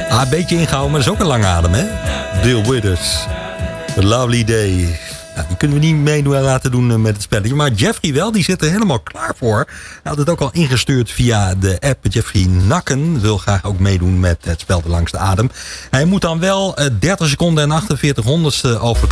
Een beetje ingehouden, maar dat is ook een lange adem, hè? Bill Withers. A Lovely Day. Nou, die kunnen we niet meedoen laten doen met het spelletje. Maar Jeffrey wel, die zit er helemaal klaar voor. Hij had het ook al ingestuurd via de app. Jeffrey Nakken wil graag ook meedoen met het spel de langste adem. Hij moet dan wel 30 seconden en 48 honderdste over